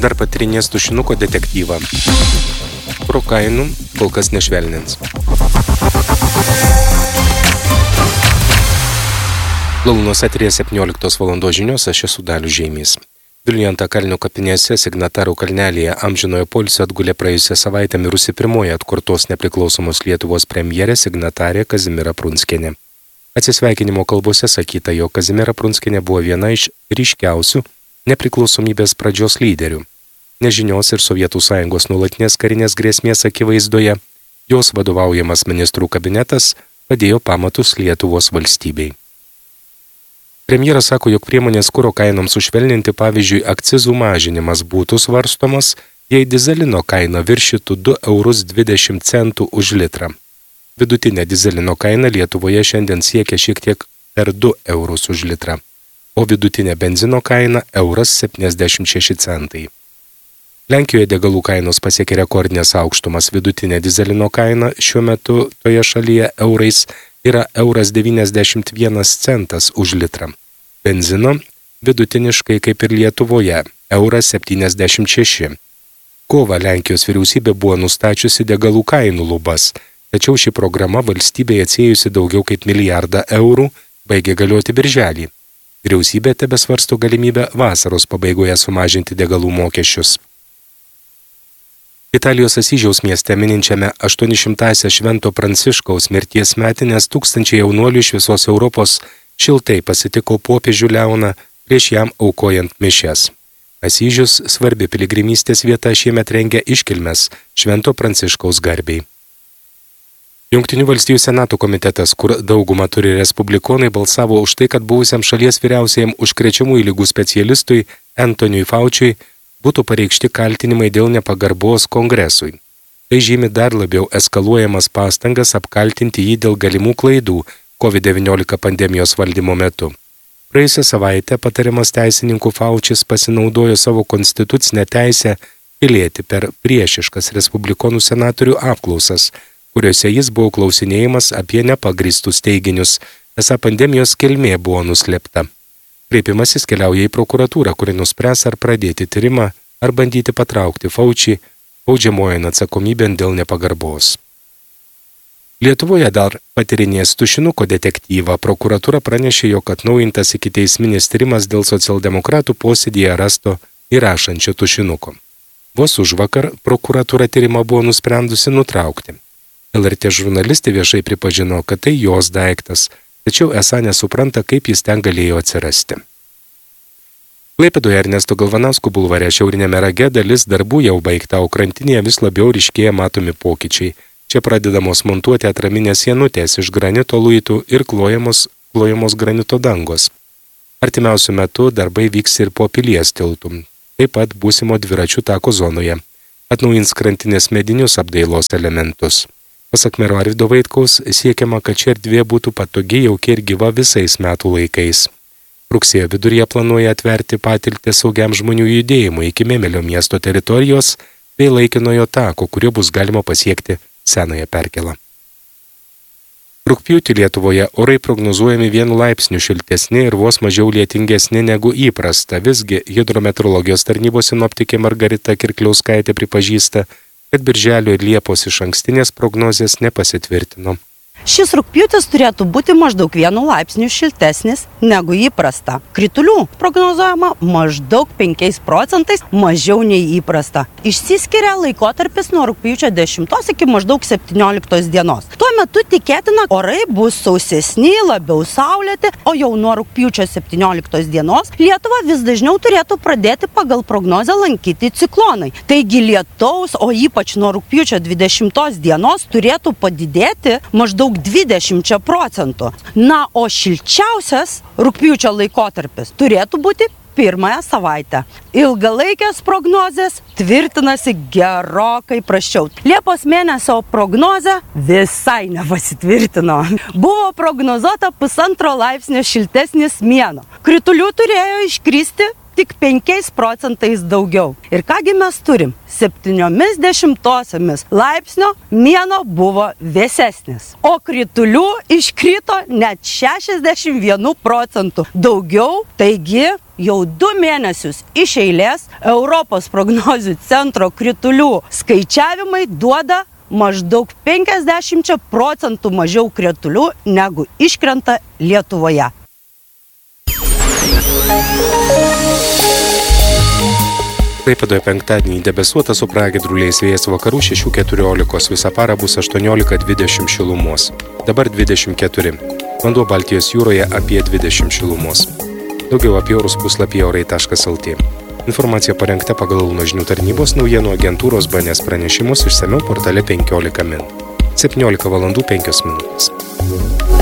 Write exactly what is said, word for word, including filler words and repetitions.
dar patyrinės tušinuko detektyvą. Pro kainų kol kas nešvelnins. Launos eteryje septynioliktos valandos žinios, aš esu Dalius Žeimys. Vilniuje Antakalnio kapinėse Signatarų kalnelyje amžinojo poilsio atgulė praėjusią savaitę mirusi pirmoji atkurtos nepriklausomos Lietuvos premjerė signatarė Kazimiera Prunskienė. Atsisveikinimo kalbose sakyta, jog Kazimiera Prunskienė buvo viena iš ryškiausių nepriklausomybės pradžios lyderių. Nežinios ir Sovietų Sąjungos nuolatinės karinės grėsmės akivaizdoje, jos vadovaujamas ministrų kabinetas padėjo pamatus Lietuvos valstybei. Premjeras sako, jog priemonės kuro kainoms sušvelninti, pavyzdžiui, akcizų mažinimas būtų svarstomas, jei dizelino kaina viršytų du eurus dvidešimt centų už litrą. Vidutinė dizelino kaina Lietuvoje šiandien siekia šiek tiek per du eurus už litrą, o vidutinė benzino kaina euras septyniasdešimt šeši centai. Lenkijoje degalų kainos pasiekė rekordinės aukštumas. Vidutinė dizelino kaina šiuo metu toje šalyje eurais yra euras devyniasdešimt vienas centas už litrą. Benzino vidutiniškai kaip ir Lietuvoje euras septyniasdešimt šeši. Kovą Lenkijos vyriausybė buvo nustačiusi degalų kainų lubas, tačiau ši programa valstybėje atsiėjusi daugiau kaip milijardą eurų baigė galioti birželį. Vyriausybė tebesvarsto galimybę vasaros pabaigoje sumažinti degalų mokesčius. Italijos Asyžiaus mieste mininčiame aštuonišimtąsias Švento Pranciškaus mirties metinės tūkstančiai jaunuolių iš visos Europos šiltai pasitiko popiežių Leoną prieš jam aukojant mišias. Asyžius svarbi piligrimystės vieta šiemet rengia iškilmes Švento Pranciškaus garbei. Jungtinių valstijų Senato komitetas, kur daugumą turi respublikonai, balsavo už tai, kad buvusiam šalies vyriausiajam užkrečiamųjų ligų specialistui Antoniui Faučiui būtų pareikšti kaltinimai dėl nepagarbos kongresui. Tai žymi dar labiau eskaluojamas pastangas apkaltinti jį dėl galimų klaidų kovid devyniolika pandemijos valdymo metu. Praėjusią savaitę patariamas teisininkų Faučis pasinaudojo savo konstitucinę teisę pilėti per priešiškas respublikonų senatorių apklausas, kuriuose jis buvo klausinėjimas apie nepagristus teiginius, esą pandemijos kilmė buvo nuslėpta. Kreipimasis keliauja į prokuratūrą, kuri nuspręs ar pradėti tyrimą, ar bandyti patraukti Faučį baudžiamojant atsakomybėn dėl nepagarbos. Lietuvoje dar patyrinės tušinuko detektyvą. Prokuratūra pranešė, jog atnaujintas ikiteisminis tyrimas dėl socialdemokratų posėdėje rasto įrašančio tušinuko. Vos užvakar prokuratūra tyrimą buvo nusprendusi nutraukti. L R T žurnalistė viešai pripažino, kad tai jos daiktas, tačiau esą nesupranta, kaip jis ten galėjo atsirasti. Klaipėdoje Ernesto Galvanausko bulvare šiaurinėme rage dalis darbų jau baigta, o krantinėje vis labiau ryškėja matomi pokyčiai. Čia pradedamos montuoti atraminės sienutės iš granito luitų ir klojamos, klojamos granito dangos. Artimiausiu metu darbai vyks ir po pilies tiltų, taip pat būsimo dviračių tako zonoje. Atnaujins krantinės medinius apdailos elementus. Pasak mero Arvydo Vaitkaus, siekiama, kad ši erdvė būtų patogi, jauki ir gyva visais metų laikais. Rugsėjo viduryje planuoja atverti patiltį saugiam žmonių judėjimui iki Memelio miesto teritorijos bei laikinojo tako, kurio bus galima pasiekti senąją perkėlą. Rugpjūtį Lietuvoje orai prognozuojami vienu laipsniu šiltesni ir vos mažiau lietingesni negu įprasta. Visgi hidrometeorologijos tarnybos sinoptikė Margarita Kirkliauskaitė pripažįsta, kad birželio ir liepos išankstinės prognozės nepasitvirtino. Šis rugpjūtis turėtų būti maždaug vienu laipsniu šiltesnis negu įprasta. Kritulių prognozuojama maždaug penkiais procentais mažiau nei įprasta. Išsiskiria laikotarpis nuo rugpjūčio dešimtos iki maždaug septynioliktos dienos. Tuo metu tikėtina, orai bus sausesni, labiau saulėti, o jau nuo rugpjūčio septynioliktos dienos Lietuvą vis dažniau turėtų pradėti pagal prognozę lankyti ciklonai. Taigi lietaus, o ypač nuo rugpjūčio dvidešimtos dienos turėtų padidėti maždaug dvidešimčia procentų. Na, o šilčiausias rugpjūčio laikotarpis turėtų būti pirmąją savaitę. Ilgalaikės prognozės tvirtinasi gerokai prasčiau. Liepos mėnesio prognozė visai nepasitvirtino. Buvo prognozuota pusantro laipsnio šiltesnis mėnuo. Kritulių turėjo iškristi tik penkiais procentais daugiau. Ir kągi mes turim? Septyniomis dešimtosiomis laipsnio mėnuo buvo vėsesnis. O kritulių iškrito net šešiasdešimt vienu procentu daugiau, taigi jau du mėnesius iš eilės Europos prognozių centro kritulių skaičiavimai duoda maždaug penkiasdešimt procentų mažiau kritulių negu iškrenta Lietuvoje. Klaipėdoje penktadienį debesuota su pragiedruliais, vėjas vakarų šešių keturiolikos, visą parą bus aštuoniolika dvidešimt šilumos. Dabar dvidešimt keturi. Vanduo Baltijos jūroje apie dvidešimt šilumos. Daugiau apie orus puslapyje orai taškas lt. Informacija parengta pagal Launo žinių tarnybos naujienų agentūros B N S pranešimus išsamiau portale penkiolika min. septyniolika valandų penkios minutės.